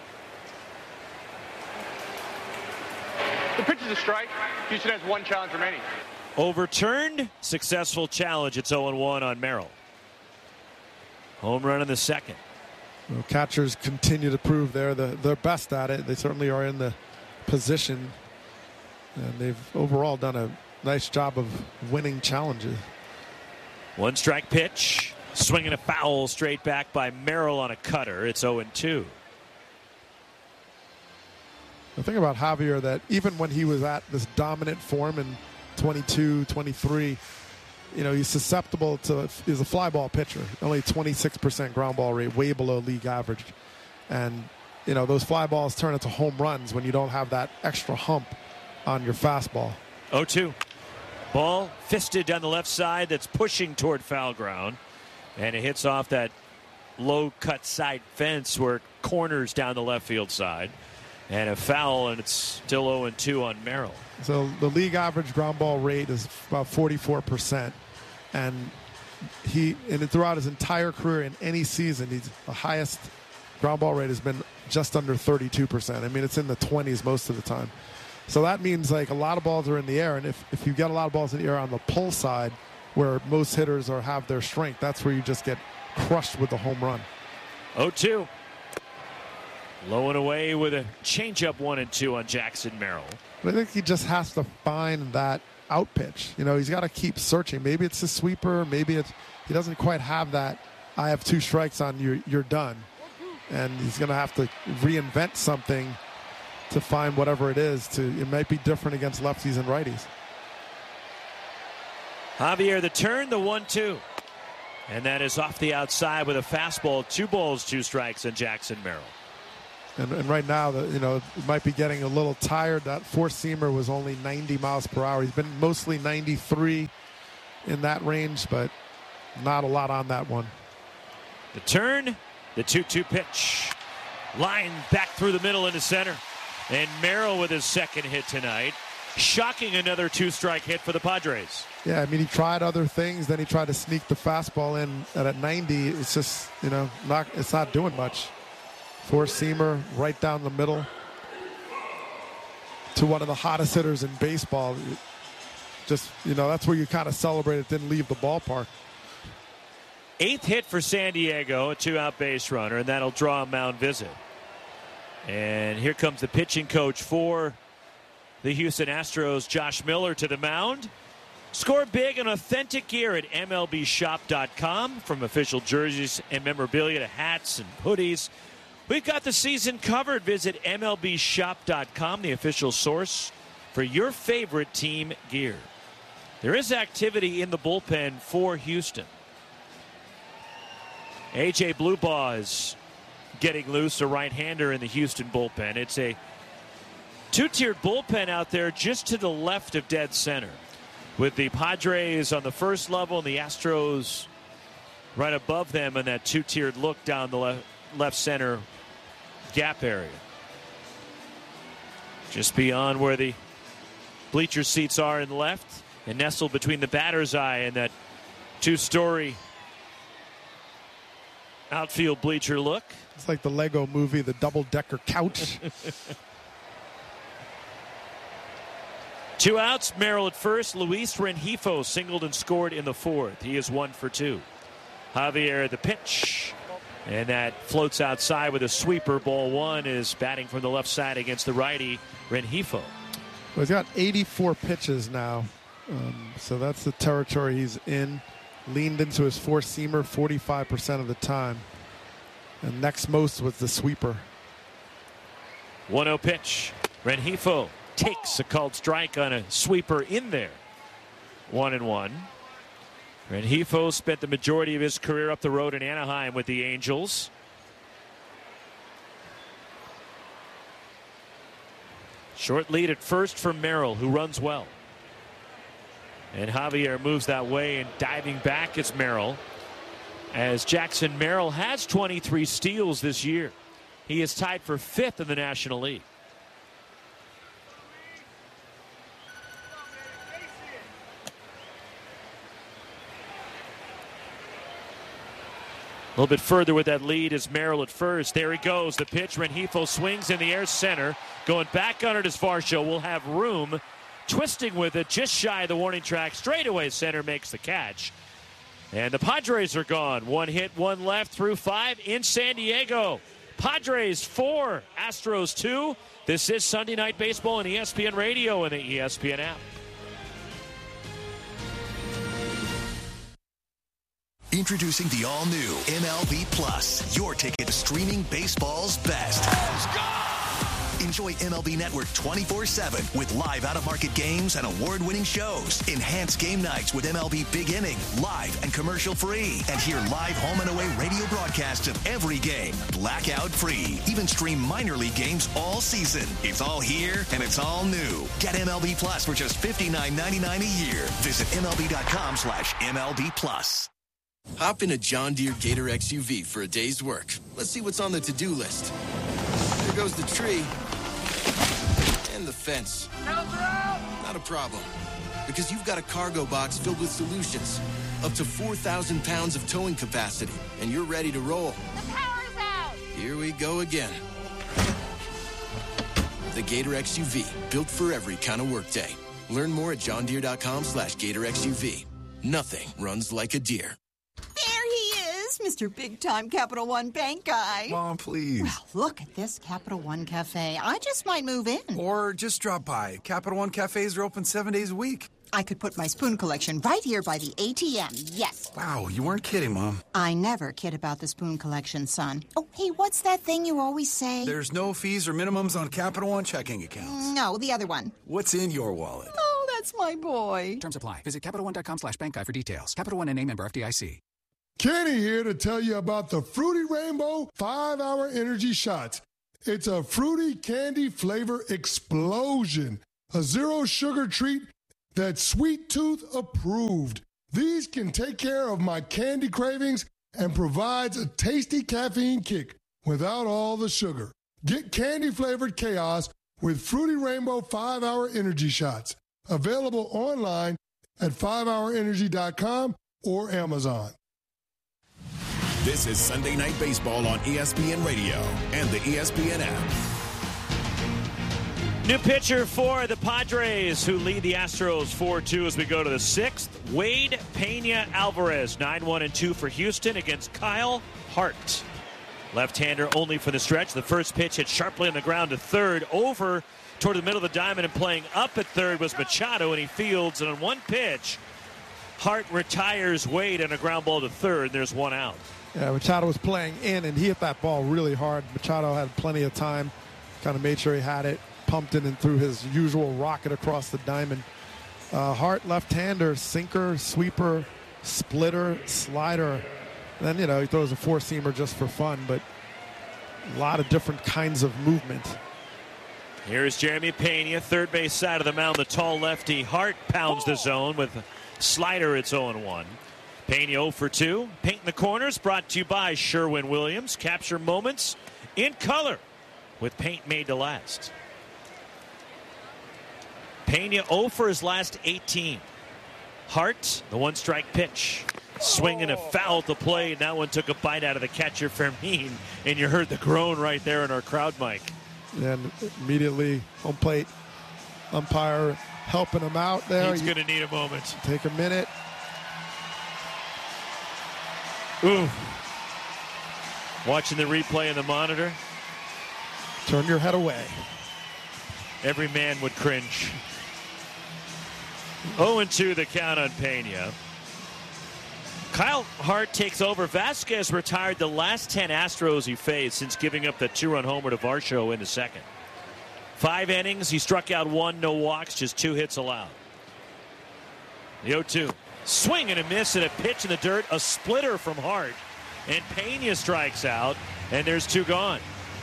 S2: The pitch is a strike. Houston has 1 challenge remaining.
S1: Overturned. Successful challenge. It's 0-1 on Merrill. Home run in the second.
S3: Well, catchers continue to prove they're best at it. They certainly are in the position. And they've overall done a nice job of winning challenges.
S1: 1 strike pitch. Swinging a foul straight back by Merrill on a cutter. It's 0-2.
S3: The thing about Javier, that even when he was at this dominant form in 22, 23, he's susceptible to, he's a fly ball pitcher. Only 26% ground ball rate, way below league average. And, those fly balls turn into home runs when you don't have that extra hump on your fastball.
S1: 0-2. Ball fisted down the left side that's pushing toward foul ground. And it hits off that low cut side fence where it corners down the left field side. And a foul, and it's still 0-2 on Merrill.
S3: So the league average ground ball rate is about 44%. And throughout his entire career in any season, the highest ground ball rate has been just under 32%. I mean, it's in the 20s most of the time. So that means like a lot of balls are in the air. And if you get a lot of balls in the air on the pull side, where most hitters have their strength, that's where you just get crushed with the home run.
S1: 0-2. Low and away with a changeup 1-2 on Jackson Merrill.
S3: But I think he just has to find that out pitch. He's got to keep searching. Maybe it's a sweeper. Maybe he doesn't quite have that. I have 2 strikes on you. You're done. And he's going to have to reinvent something to find whatever it is. It might be different against lefties and righties.
S1: Javier, the turn, the 1-2. And that is off the outside with a fastball. 2 balls, 2 strikes, and Jackson Merrill.
S3: And right now, it might be getting a little tired. That four-seamer was only 90 miles per hour. He's been mostly 93 in that range, but not a lot on that one.
S1: The turn, the 2-2 pitch. Line back through the middle into center. And Merrill with his second hit tonight. Shocking another 2-strike hit for the Padres.
S3: Yeah, I mean, he tried other things. Then he tried to sneak the fastball in. And at 90, it's just, it's not doing much. Four-seamer right down the middle to one of the hottest hitters in baseball. Just, that's where you kind of celebrate it didn't leave the ballpark.
S1: 8th hit for San Diego, a 2-out base runner, and that'll draw a mound visit. And here comes the pitching coach for the Houston Astros, Josh Miller, to the mound. Score big and authentic gear at MLBshop.com. From official jerseys and memorabilia to hats and hoodies, we've got the season covered. Visit MLBshop.com, the official source for your favorite team gear. There is activity in the bullpen for Houston. A.J. Bluebaugh is getting loose, a right-hander in the Houston bullpen. It's a 2-tiered bullpen out there just to the left of dead center, with the Padres on the first level and the Astros right above them in that 2-tiered look down the left center gap area. Just beyond where the bleacher seats are in left, and nestled between the batter's eye and that 2-story outfield bleacher look.
S3: It's like the Lego movie, the double-decker couch.
S1: 2 outs, Merrill at first. Luis Rengifo singled and scored in the 4th. He is 1 for 2. Javier, the pitch. And that floats outside with a sweeper. Ball 1 is batting from the left side against the righty, Rengifo.
S3: Well, he's got 84 pitches now. So that's the territory he's in. Leaned into his four-seamer 45% of the time. And next most was the sweeper.
S1: 1-0 pitch. Rengifo takes a called strike on a sweeper in there. 1-1. Rengifo spent the majority of his career up the road in Anaheim with the Angels. Short lead at first for Merrill, who runs well. And Javier moves that way, and diving back is Merrill, as Jackson Merrill has 23 steals this year. He is tied for 5th in the National League. A little bit further with that lead is Merrill at first. There he goes. The pitch. Rengifo swings in the air center. Going back on it is Varsho. Will have room. Twisting with it just shy of the warning track. Straightaway center makes the catch. And the Padres are gone. 1 hit, 1 left through 5 in San Diego. Padres 4, Astros 2. This is Sunday Night Baseball on ESPN Radio and the ESPN app.
S4: Introducing the all-new MLB Plus, your ticket to streaming baseball's best. Enjoy MLB Network 24/7 with live out-of-market games and award-winning shows. Enhance game nights with MLB Big Inning, live and commercial-free. And hear live home and away radio broadcasts of every game, blackout-free. Even stream minor league games all season. It's all here, and it's all new. Get MLB Plus for just $59.99 a year. Visit MLB.com/MLB Plus.
S21: Hop in a John Deere Gator XUV for a day's work. Let's see what's on the to-do list. There goes the tree. And the fence. Not a problem. Because you've got a cargo box filled with solutions. Up to 4,000 pounds of towing capacity. And you're ready to roll.
S5: The power's out!
S21: Here we go again. The Gator XUV. Built for every kind of workday. Learn more at johndeere.com/Gator XUV. Nothing runs like a deer.
S6: There he is, Mr. Big-Time Capital One Bank guy.
S7: Mom, please.
S6: Well, look at this Capital One Cafe. I just might move in.
S7: Or just drop by. Capital One Cafes are open 7 days a week.
S6: I could put my spoon collection right here by the ATM, yes.
S5: Wow, you weren't kidding, Mom.
S6: I never kid about the spoon collection, son. Oh, hey, what's that thing you always say?
S5: There's no fees or minimums on Capital One checking accounts.
S6: No, the other one.
S5: What's in your wallet?
S6: Oh, that's my boy.
S22: Terms apply. Visit CapitalOne.com/bank guide for details. Capital One and a member FDIC.
S7: Kenny here to tell you about the Fruity Rainbow 5-Hour Energy Shots. It's a fruity candy flavor explosion. A zero-sugar treat that's Sweet Tooth approved. These can take care of my candy cravings and provides a tasty caffeine kick without all the sugar. Get candy-flavored chaos with Fruity Rainbow 5-Hour Energy Shots. Available online at 5hourenergy.com or Amazon.
S12: This is Sunday Night Baseball on ESPN Radio and the ESPN app.
S1: New pitcher for the Padres, who lead the Astros 4-2 as we go to the sixth. Wade Pena Alvarez, 9-1-2 for Houston against Kyle Hart. Left-hander only for the stretch. The first pitch hit sharply on the ground to third. Over toward the middle of the diamond and playing up at third was Machado, and he fields. And on one pitch, Hart retires Wade on a ground ball to third. There's one out.
S3: Yeah, Machado was playing in, and he hit that ball really hard. Machado had plenty of time, kind of made sure he had it, pumped it, and threw his usual rocket across the diamond. Hart, left-hander, sinker, sweeper, splitter, slider. And then, he throws a four-seamer just for fun, but a lot of different kinds of movement.
S1: Here's Jeremy Pena, third base side of the mound, the tall lefty. Hart pounds the zone with a slider. It's 0-1. Pena 0 for 2. Painting the corners, brought to you by Sherwin-Williams. Capture moments in color with paint made to last. Pena 0 for his last 18. Hart, the one-strike pitch. Swinging a foul to play. That one took a bite out of the catcher, Fermin. And you heard the groan right there in our crowd mic.
S3: And immediately, home plate umpire helping him out there.
S1: He's going to need a moment.
S3: Take a minute.
S1: Ooh. Watching the replay in the monitor.
S3: Turn your head away.
S1: Every man would cringe. 0-2 the count on Pena. Kyle Hart takes over. Vasquez retired the last 10 Astros he faced since giving up the 2-run homer to Varsho in the second. 5 innings. He struck out 1, no walks, just 2 hits allowed. The 0-2. Swing and a miss and a pitch in the dirt. A splitter from Hart. And Pena strikes out. And there's 2 gone.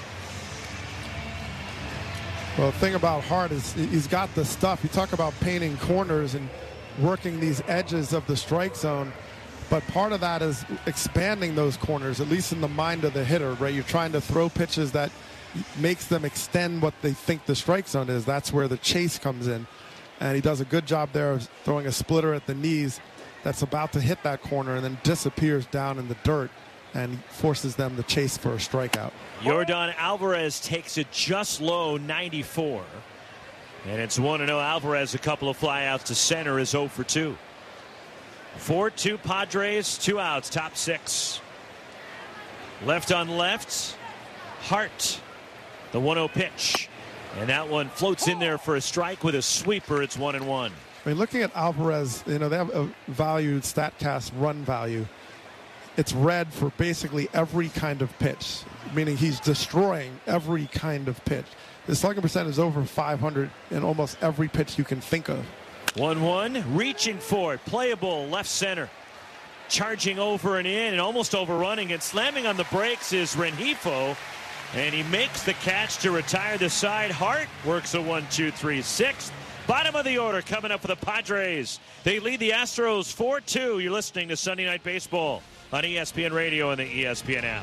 S3: Well, the thing about Hart is he's got the stuff. You talk about painting corners and working these edges of the strike zone. But part of that is expanding those corners, at least in the mind of the hitter, right? You're trying to throw pitches that makes them extend what they think the strike zone is. That's where the chase comes in. And he does a good job there of throwing a splitter at the knees that's about to hit that corner and then disappears down in the dirt and forces them to chase for a strikeout.
S1: Yordan Alvarez takes it just low, 94. And it's 1-0. Alvarez, a couple of flyouts to center, is 0 for 2. 4-2 Padres, 2 outs, top 6. Left on left, Hart, the 1-0 pitch. And that one floats in there for a strike with a sweeper. It's 1-1.
S3: I mean, looking at Alvarez, they have a valued StatCast run value. It's red for basically every kind of pitch, meaning he's destroying every kind of pitch. His slugging percent is over 500 in almost every pitch you can think of.
S1: 1-1, reaching for it, playable left center. Charging over and in and almost overrunning and slamming on the brakes is Rengifo. And he makes the catch to retire the side. Hart works a 1-2-3-6. Bottom of the order coming up for the Padres. They lead the Astros 4-2. You're listening to Sunday Night Baseball on ESPN Radio and the ESPN app.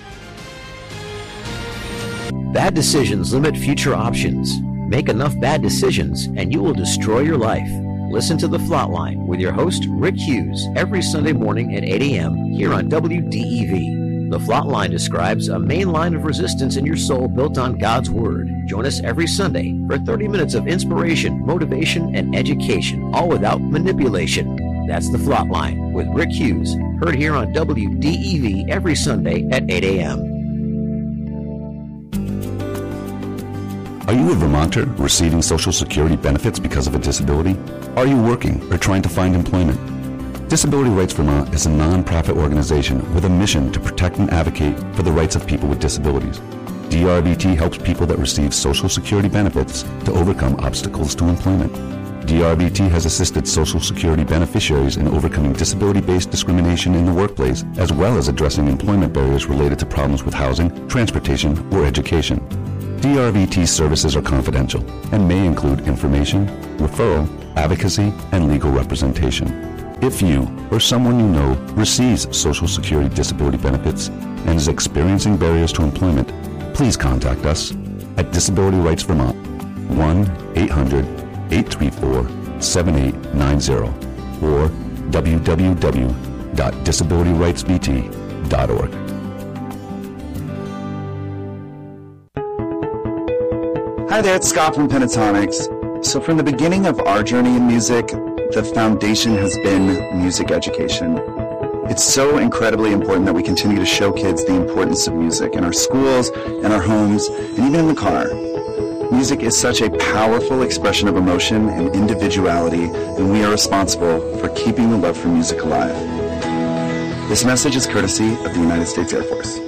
S8: Bad decisions limit future options. Make enough bad decisions and you will destroy your life. Listen to The Flatline with your host, Rick Hughes, every Sunday morning at 8 a.m. here on WDEV. The Flatline describes a main line of resistance in your soul built on God's Word. Join us every Sunday for 30 minutes of inspiration, motivation, and education, all without manipulation. That's The Flatline with Rick Hughes, heard here on WDEV every Sunday at 8 a.m.
S9: Are you a Vermonter receiving Social Security benefits because of a disability? Are you working or trying to find employment? Disability Rights Vermont is a non-profit organization with a mission to protect and advocate for the rights of people with disabilities. DRVT helps people that receive Social Security benefits to overcome obstacles to employment. DRVT has assisted Social Security beneficiaries in overcoming disability-based discrimination in the workplace, as well as addressing employment barriers related to problems with housing, transportation, or education. DRVT services are confidential and may include information, referral, advocacy, and legal representation. If you or someone you know receives Social Security disability benefits and is experiencing barriers to employment, please contact us at Disability Rights Vermont, 1-800-834-7890 or www.disabilityrightsvt.org.
S10: Hi there, it's Scott from Pentatonics. So from the beginning of our journey in music, the foundation has been music education. It's so incredibly important that we continue to show kids the importance of music in our schools, in our homes, and even in the car. Music is such a powerful expression of emotion and individuality, and we are responsible for keeping the love for music alive. This message is courtesy of the United States Air Force.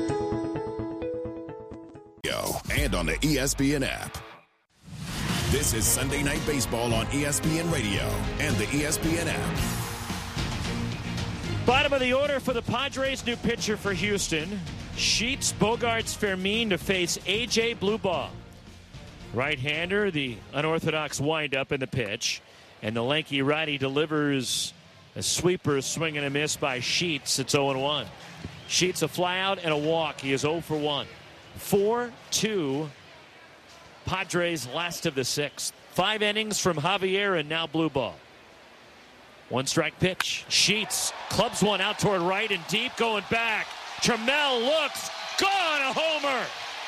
S12: And on the ESPN app. This is Sunday Night Baseball on ESPN Radio and the ESPN app.
S1: Bottom of the order for the Padres. New pitcher for Houston. Sheets, Bogaerts, Fermin to face A.J. Bluebaugh. Right-hander, the unorthodox windup in the pitch. And the lanky righty delivers a sweeper, swing and a miss by Sheets. It's 0-1. Sheets a flyout and a walk. He is 0 for 1. 4-2. Padres last of the sixth. 5 innings from Javier and now Bluebaugh. 1 strike pitch. Sheets clubs one out toward right and deep, going back. Trammell looks, gone, a homer.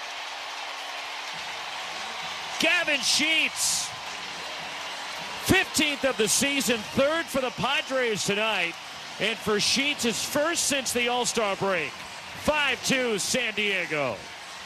S1: Gavin Sheets, 15th of the season, 3rd for the Padres tonight, and for Sheets, his first since the All-Star break. 5-2 San Diego.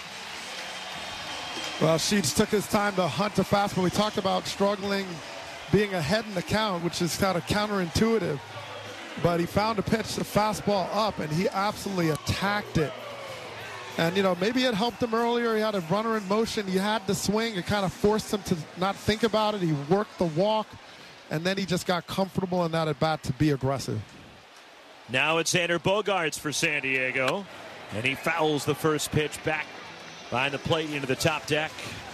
S3: Well, Sheets took his time to hunt a fastball. We talked about struggling, being ahead in the count, which is kind of counterintuitive. But he found a pitch, the fastball up, and he absolutely attacked it. And, you know, maybe it helped him earlier. He had a runner in motion. He had the swing. It kind of forced him to not think about it. He worked the walk, and then he just got comfortable in that at-bat to be aggressive.
S1: Now it's Xander Bogaerts for San Diego, and he fouls the first pitch back behind the plate into the top deck.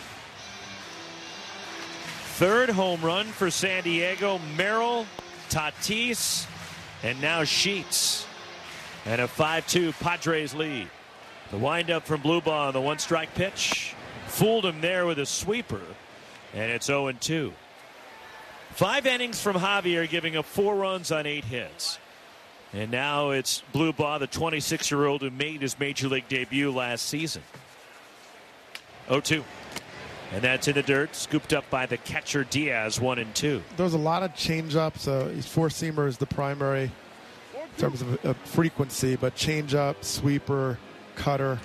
S1: 3rd home run for San Diego. Merrill, Tatis, and now Sheets. And a 5-2 Padres lead. The windup from Bluebaugh on the 1 strike pitch. Fooled him there with a sweeper. And it's 0-2. 5 innings from Javier, giving up 4 runs on 8 hits. And now it's Bluebaugh, the 26-year-old who made his major league debut last season. 0-2. And that's in the dirt, scooped up by the catcher Diaz, 1-2.
S3: There's a lot of change-ups. His four-seamer is the primary in terms of frequency, but change-up, sweeper, cutter.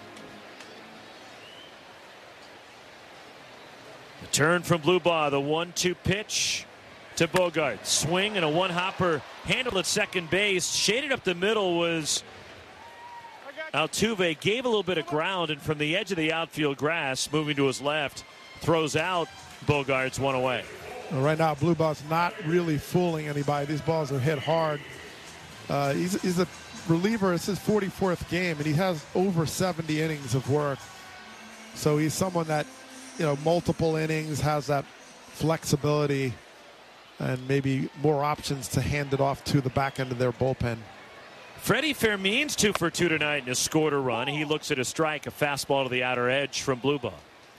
S1: The turn from Bluebaugh, the 1-2 pitch to Bogaerts. Swing and a one-hopper handled at second base. Shaded up the middle was Altuve. Gave a little bit of ground, and from the edge of the outfield grass, moving to his left, throws out Bogaerts, 1 away.
S3: Well, right now, Bluebaugh's not really fooling anybody. These balls are hit hard. He's a reliever. It's his 44th game, and he has over 70 innings of work. So he's someone that, you know, multiple innings, has that flexibility and maybe more options to hand it off to the back end of their bullpen.
S1: Freddie Fermin's 2 for 2 tonight and has scored a run. He looks at a strike, a fastball to the outer edge from Bluebaugh.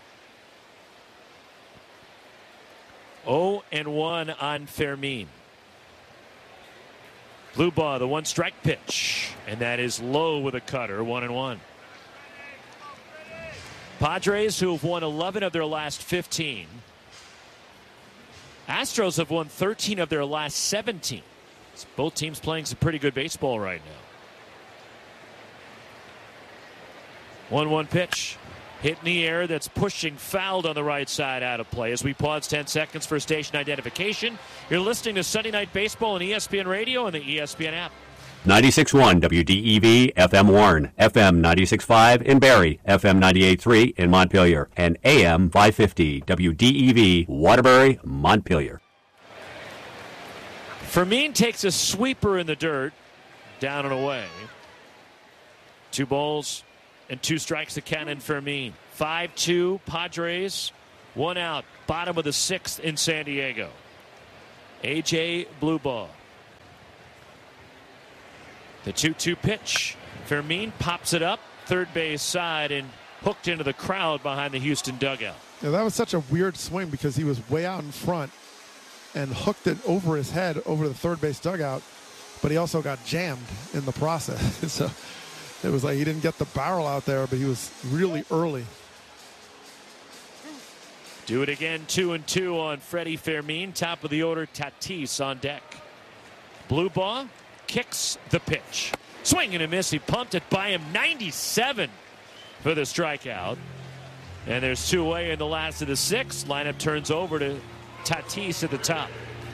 S1: 0-1 on Fermin. Bluebaugh, the 1 strike pitch, and that is low with a cutter. 1-1. Padres, who have won 11 of their last 15. Astros have won 13 of their last 17. Both teams playing some pretty good baseball right now. 1-1 pitch. Hit in the air that's pushing fouled on the right side, out of play. As we pause 10 seconds for station identification, you're listening to Sunday Night Baseball on ESPN Radio and the ESPN app.
S11: 96.1 WDEV FM Warren, FM 96.5 in Barrie, FM 98.3 in Montpelier, and AM 550 WDEV Waterbury, Montpelier.
S1: Fermin takes a sweeper in the dirt, down and away. 2 balls and 2 strikes to Cannon Fermin. 5-2 Padres, 1 out, bottom of the 6th in San Diego. A.J. Bluebaugh. The 2-2 pitch. Fermin pops it up, third base side, and hooked into the crowd behind the Houston dugout.
S3: Yeah, that was such a weird swing because he was way out in front and hooked it over his head over the third base dugout, but he also got jammed in the process. So it was like he didn't get the barrel out there, but he was really early.
S1: Do it again, 2-2 on Freddie Fermin. Top of the order, Tatis on deck. Bluebaugh kicks the pitch. Swing and a miss. He pumped it by him. 97 for the strikeout. And there's 2 away in the last of the 6th. Lineup turns over to Tatis at the top.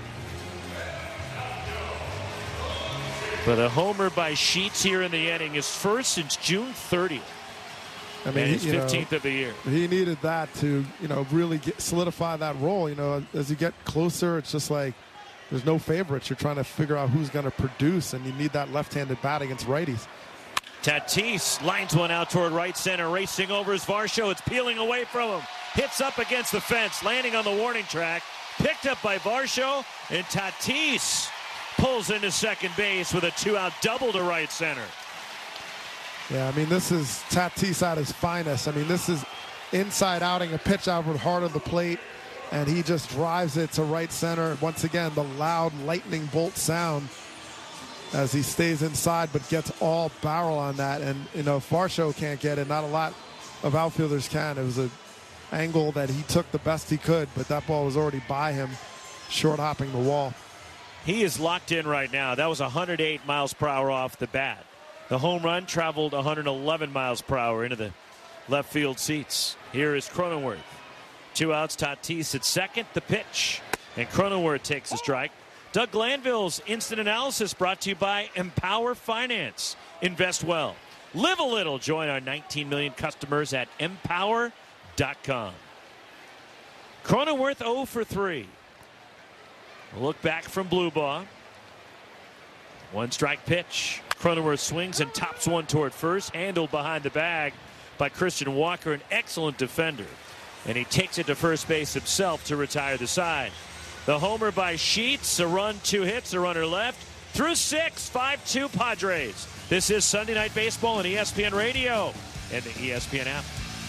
S1: But a homer by Sheets here in the inning is first since June 30th.
S3: I mean,
S1: and his 15th of the year.
S3: He needed that to, really solidify that role. As you get closer, it's just like there's no favorites. You're trying to figure out who's going to produce, and you need that left-handed bat against righties.
S1: Tatis lines one out toward right center, racing over is Varsho. It's peeling away from him. Hits up against the fence, landing on the warning track. Picked up by Varsho, and Tatis pulls into second base with a 2-out double to right center.
S3: Yeah, I mean, this is Tatis at his finest. I mean, this is inside outing, a pitch outward hard of the plate, and he just drives it to right center. Once again, the loud lightning bolt sound as he stays inside but gets all barrel on that. And, Varsho can't get it. Not a lot of outfielders can. It was an angle that he took the best he could, but that ball was already by him, short hopping the wall.
S1: He is locked in right now. That was 108 miles per hour off the bat. The home run traveled 111 miles per hour into the left field seats. Here is Cronenworth. 2 outs, Tatis at second. The pitch. And Cronenworth takes a strike. Doug Glanville's instant analysis brought to you by Empower Finance. Invest well. Live a little. Join our 19 million customers at empower.com. Cronenworth 0 for 3. A look back from Bluebaugh. 1 strike pitch. Cronenworth swings and tops one toward first. Handled behind the bag by Christian Walker, an excellent defender. And he takes it to first base himself to retire the side. The homer by Sheets, a run, 2 hits, a runner left. Through 6, 5-2 Padres. This is Sunday Night Baseball on ESPN Radio and the ESPN app.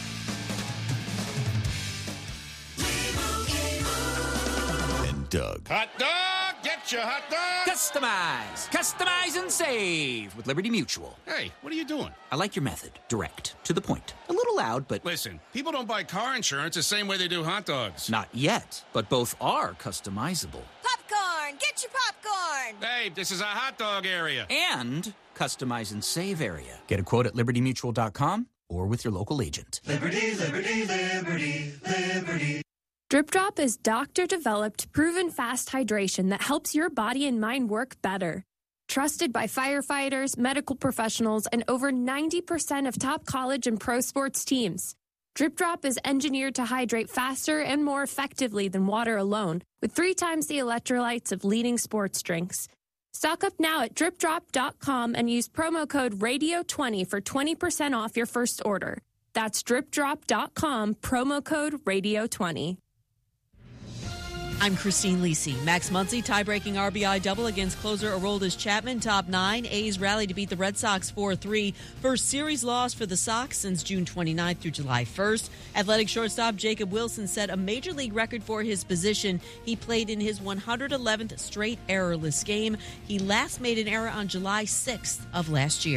S12: And Doug.
S26: Hot dog! Get your hot dog!
S13: Customize and save with Liberty Mutual.
S26: Hey, what are you doing?
S13: I like your method. Direct. To the point. A little loud, but...
S26: Listen, people don't buy car insurance the same way they do hot dogs.
S13: Not yet, but both are customizable.
S14: Popcorn! Get your popcorn!
S26: Hey, this is a hot dog area.
S13: And customize and save area. Get a quote at libertymutual.com or with your local agent.
S16: Liberty, liberty, liberty, liberty.
S17: Drip Drop is doctor-developed, proven fast hydration that helps your body and mind work better. Trusted by firefighters, medical professionals, and over 90% of top college and pro sports teams. Drip Drop is engineered to hydrate faster and more effectively than water alone, with 3 times the electrolytes of leading sports drinks. Stock up now at dripdrop.com and use promo code RADIO20 for 20% off your first order. That's dripdrop.com, promo code RADIO20.
S18: I'm Christine Lisi. Max Muncy tie-breaking RBI double against closer Aroldis Chapman. Top 9. A's rally to beat the Red Sox 4-3. First series loss for the Sox since June 29th through July 1st. Athletic shortstop Jacob Wilson set a major league record for his position. He played in his 111th straight errorless game. He last made an error on July 6th of last year.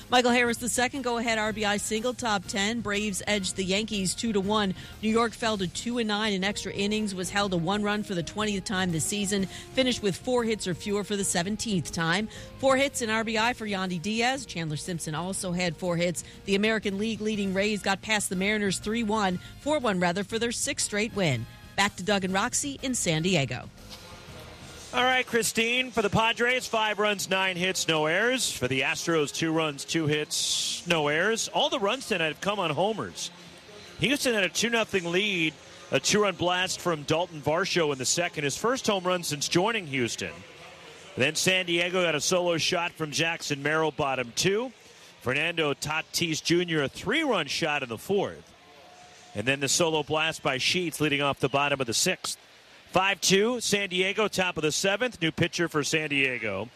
S18: Michael Harris II go-ahead RBI single, top 10. Braves edged the Yankees 2-1. New York fell to 2-9 in extra innings, was held to 1 run for the 20th time this season, finished with 4 hits or fewer for the 17th time. 4 hits and RBI for Yandy Diaz. Chandler Simpson also had 4 hits. The American League leading Rays got past the Mariners 4-1 for their 6th straight win. Back to Doug and Roxy in San Diego.
S1: All right, Christine, for the Padres, 5 runs, 9 hits, no errors. For the Astros, 2 runs, 2 hits, no errors. All the runs tonight have come on homers. Houston had a 2-0 lead, a 2-run blast from Dalton Varsho in the second, his first home run since joining Houston. Then San Diego got a solo shot from Jackson Merrill, bottom 2. Fernando Tatis Jr., a 3-run shot in the 4th. And then the solo blast by Sheets leading off the bottom of the 6th. 5-2, San Diego, top of the 7th. New pitcher for San Diego.